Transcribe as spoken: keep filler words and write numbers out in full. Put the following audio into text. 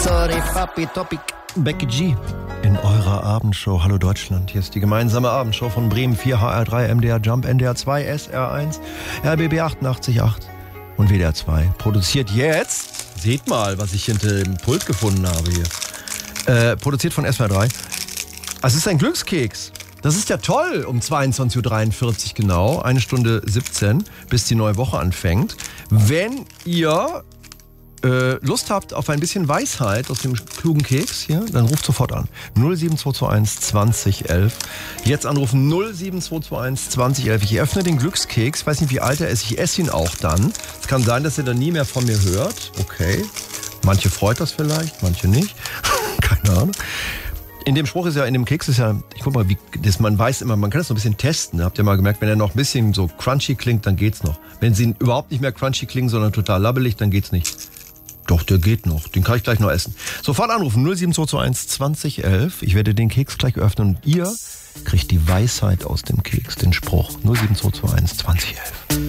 Sorry, Papi, Topic. Becky G in eurer Abendshow. Hallo Deutschland, hier ist die gemeinsame Abendshow von Bremen vier, H R drei, M D R Jump, N D R zwei, S R eins, R B B achtundachtzig Komma acht und W D R zwei. Produziert jetzt, seht mal, was ich hinter dem Pult gefunden habe hier, äh, produziert von S W R drei. Es ist ein Glückskeks. Das ist ja toll, um zweiundzwanzig Uhr dreiundvierzig genau, eine Stunde siebzehn, bis die neue Woche anfängt. Wenn ihr äh, Lust habt auf ein bisschen Weisheit aus dem klugen Keks hier, dann ruft sofort an. null sieben zwei zwei eins zwanzig elf. Jetzt anrufen null sieben zwei zwei eins zwanzig elf. Ich öffne den Glückskeks, weiß nicht wie alt er ist, ich esse ihn auch dann. Es kann sein, dass ihr dann nie mehr von mir hört. Okay. Manche freut das vielleicht, manche nicht. Keine Ahnung. In dem Spruch ist ja, in dem Keks ist ja, ich guck mal, wie, das, man weiß immer, man kann das so ein bisschen testen. Habt ihr mal gemerkt, wenn er noch ein bisschen so crunchy klingt, dann geht's noch. Wenn sie überhaupt nicht mehr crunchy klingen, sondern total labbelig, dann geht's nicht. Doch, der geht noch. Den kann ich gleich noch essen. Sofort anrufen, null sieben zwei zwei eins zwanzig elf. Ich werde den Keks gleich öffnen und ihr kriegt die Weisheit aus dem Keks, den Spruch. null sieben zwei zwei eins zwanzig elf.